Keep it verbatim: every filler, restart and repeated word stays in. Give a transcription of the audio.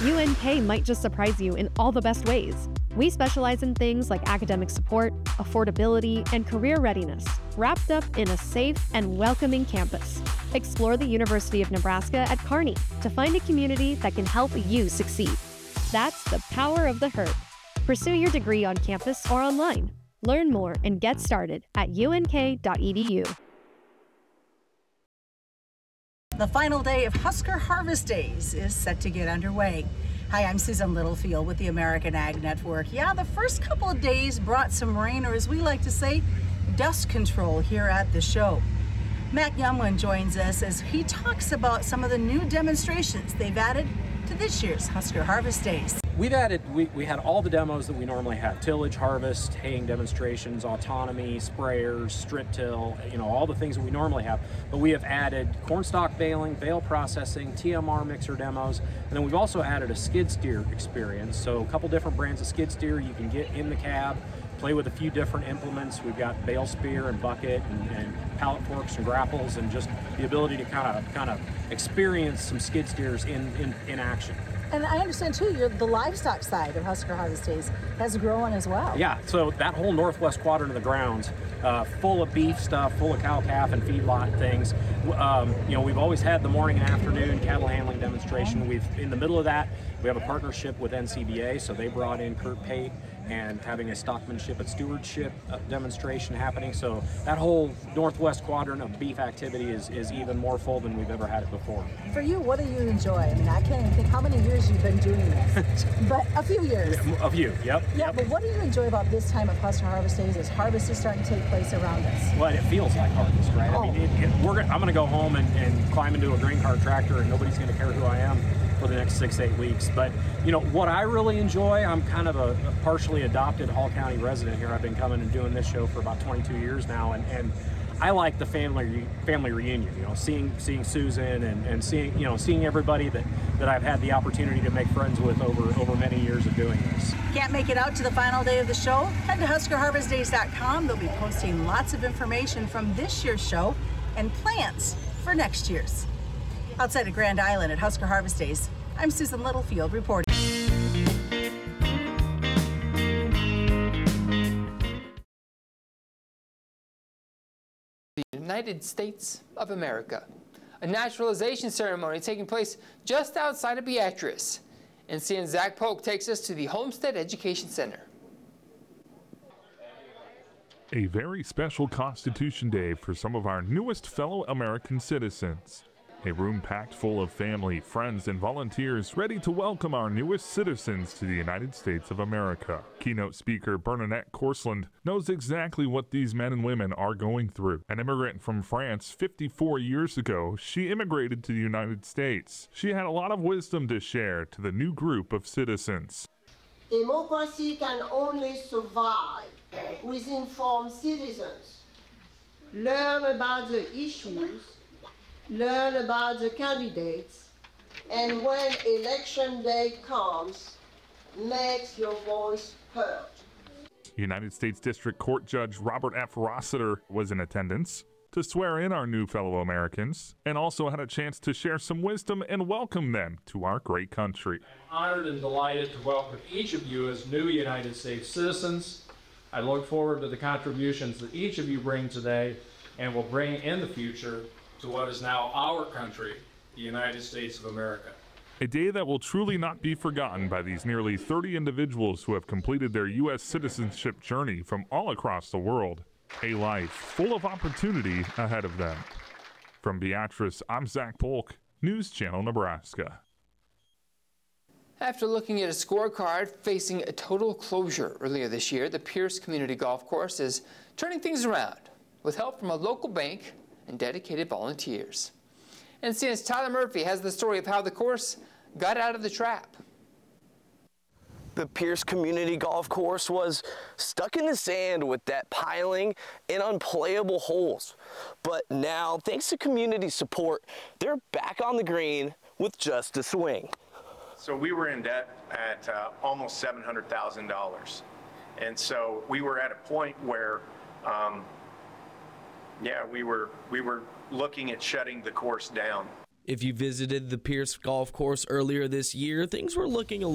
U N K might just surprise you in all the best ways. We specialize in things like academic support, affordability, and career readiness, wrapped up in a safe and welcoming campus. Explore the University of Nebraska at Kearney to find a community that can help you succeed. That's the power of the herd. Pursue your degree on campus or online. Learn more and get started at U N K dot E D U. The final day of Husker Harvest Days is set to get underway. Hi, I'm Susan Littlefield with the American Ag Network. Yeah, the first couple of days brought some rain, or as we like to say, dust control here at the show. Matt Yumwin joins us as he talks about some of the new demonstrations they've added to this year's Husker Harvest Days. We've added, we, we had all the demos that we normally have: tillage, harvest, haying demonstrations, autonomy, sprayers, strip till, you know, all the things that we normally have. But we have added corn stalk baling, bale processing, T M R mixer demos, and then we've also added a skid steer experience. So a couple different brands of skid steer you can get in the cab, play with a few different implements. We've got bale spear and bucket and, and pallet forks and grapples, and just the ability to kind of kind of experience some skid steers in, in, in action. And I understand too, you're, the livestock side of Husker Harvest Days has grown as well. Yeah, so that whole northwest quadrant of the grounds, uh, full of beef stuff, full of cow, calf, and feedlot things. Um, you know, we've always had the morning and afternoon cattle handling demonstration. We've, in the middle of that, we have a partnership with N C B A, so they brought in Kurt Pate and having a stockmanship and stewardship demonstration happening. So that whole northwest quadrant of beef activity is, is even more full than we've ever had it before. For you, what do you enjoy? I mean, I can't even think how many years you've been doing this, but a few years. A few, yep. Yeah, yep. But what do you enjoy about this time of Husker Harvest Days as harvest is starting to take place around us? Well, it feels like harvest, right? Oh. I mean, it, it, we're gonna, I'm going to go home and, and climb into a grain cart tractor, and nobody's going to care who I am for the next six, eight weeks. But, you know, what I really enjoy, I'm kind of a, a partially adopted Hall County resident here. I've been coming and doing this show for about twenty-two years now, and, and I like the family family reunion, you know, seeing seeing Susan and, and seeing, you know, seeing everybody that, that I've had the opportunity to make friends with over, over many years of doing this. Can't make it out to the final day of the show? Head to Husker Harvest Days dot com. They'll be posting lots of information from this year's show and plans for next year's. Outside of Grand Island at Husker Harvest Days, I'm Susan Littlefield reporting. The United States of America. A naturalization ceremony taking place just outside of Beatrice. And C N N's Zach Polk takes us to the Homestead Education Center. A very special Constitution Day for some of our newest fellow American citizens. A room packed full of family, friends, and volunteers ready to welcome our newest citizens to the United States of America. Keynote speaker Bernadette Corsland knows exactly what these men and women are going through. An immigrant from France fifty-four years ago, she immigrated to the United States. She had a lot of wisdom to share to the new group of citizens. Democracy can only survive with informed citizens. Learn about the issues, learn about the candidates, and when election day comes, make your voice heard. United States District Court Judge Robert F. Rossiter was in attendance to swear in our new fellow Americans, and also had a chance to share some wisdom and welcome them to our great country. I'm honored and delighted to welcome each of you as new United States citizens. I look forward to the contributions that each of you bring today and will bring in the future to what is now our country, the United States of America. A day that will truly not be forgotten by these nearly thirty individuals who have completed their U S citizenship journey from all across the world. A life full of opportunity ahead of them. From Beatrice, I'm Zach Polk, News Channel Nebraska. After looking at a scorecard facing a total closure earlier this year, the Pierce Community Golf Course is turning things around with help from a local bank and dedicated volunteers. And C N N's Tyler Murphy has the story of how the course got out of the trap. The Pierce Community Golf Course was stuck in the sand with that piling and unplayable holes. But now, thanks to community support, they're back on the green with just a swing. So we were in debt at uh, almost seven hundred thousand dollars. And so we were at a point where, um, yeah, we were, we were looking at shutting the course down. If you visited the Pierce Golf Course earlier this year, things were looking a